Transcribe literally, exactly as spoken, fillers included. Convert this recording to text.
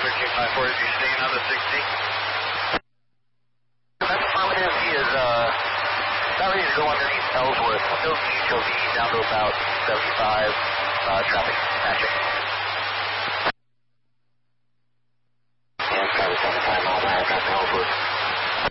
thirteen five four, is he staying on the sixty? That's affirmative. He is uh, not ready to go underneath Ellsworth. Windows H O V down to about seventy-five. Uh, traffic matching. And traffic